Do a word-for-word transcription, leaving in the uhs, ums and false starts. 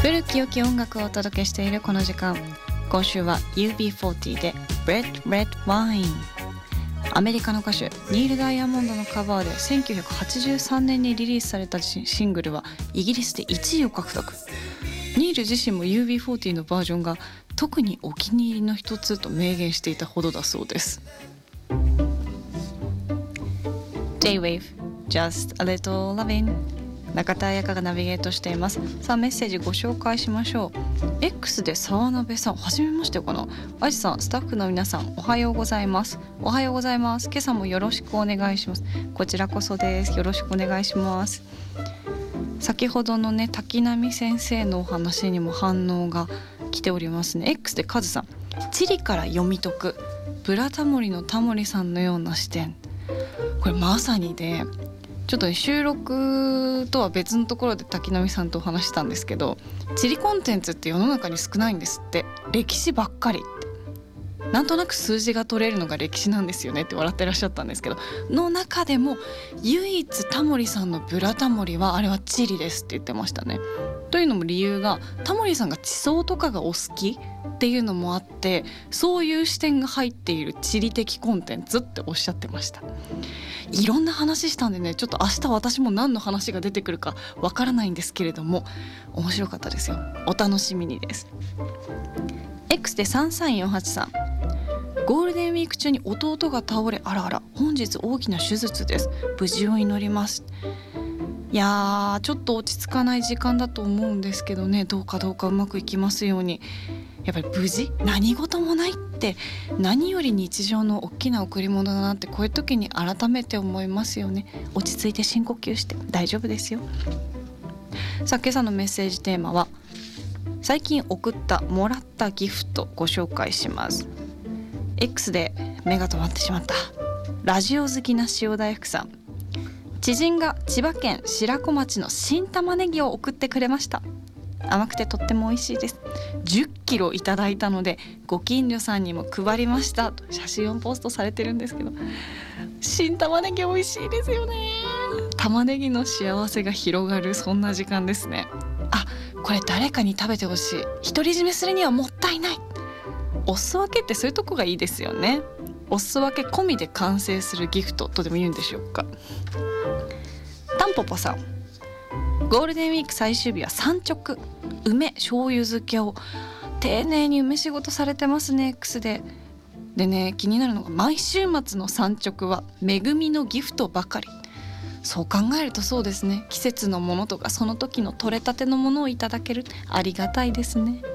古き良き音楽をお届けしているこの時間、今週は ユービーフォーティー で Red Red Wine。 アメリカの歌手ニール・ダイヤモンドのカバーでせんきゅうひゃくはちじゅうさんねんにリリースされたシングルはイギリスでいちいを獲得。ニール自身も ユービーフォーティー のバージョンが特にお気に入りの一つと明言していたほどだそうです。 J-Wave Just a Little Lovin'、 中田彩香がナビゲートしています。さあメッセージご紹介しましょう。 X で沢鍋さん、はじめましてかな。あじさん、スタッフの皆さんおはようございます。おはようございます。今朝もよろしくお願いします。こちらこそです。よろしくお願いします。先ほどのね滝波先生のお話にも反応が来ておりますね。 X でカズさん、地理から読み解くブラタモリのタモリさんのような視点。これまさにで、ちょっと、ね、収録とは別のところで滝波さんとお話したんですけど、地理コンテンツって世の中に少ないんですって。歴史ばっかりって、なんとなく数字が取れるのが歴史なんですよねって笑ってらっしゃったんですけど、の中でも唯一タモリさんのブラタモリはあれは地理ですって言ってましたね。というのも理由が、タモリさんが地層とかがお好きっていうのもあって、そういう視点が入っている地理的コンテンツっておっしゃってました。いろんな話したんでね、ちょっと明日私も何の話が出てくるかわからないんですけれども、面白かったですよ。お楽しみにです。 X でさんさんよんはちさん、ゴールデンウィーク中に弟が倒れ、あらあら、本日大きな手術です。無事を祈ります。いやー、ちょっと落ち着かない時間だと思うんですけどね、どうかどうかうまくいきますように。やっぱり無事、何事もないって何より日常の大きな贈り物だなって、こういう時に改めて思いますよね。落ち着いて深呼吸して大丈夫ですよ。さあ今朝のメッセージテーマは、最近送ったもらったギフトご紹介します。 X で目が止まってしまったラジオ好きな塩大福さん、知人が千葉県白子町の新玉ねぎを送ってくれました。甘くてとっても美味しいです。じゅっキロいただいたのでご近所さんにも配りましたと写真をポストされてるんですけど、新玉ねぎ美味しいですよね。玉ねぎの幸せが広がる、そんな時間ですね。あ、これ誰かに食べてほしい、独り占めするにはもったいない。お裾分けってそういうとこがいいですよね。お裾分け込みで完成するギフトとでも言うんでしょうか。タンポポさん、ゴールデンウィーク最終日は産直、梅醤油漬けを丁寧に梅仕事されてますね。 X ででね、気になるのが毎週末の産直は恵みのギフトばかり。そう考えるとそうですね、季節のものとかその時の取れたてのものをいただける、ありがたいですね。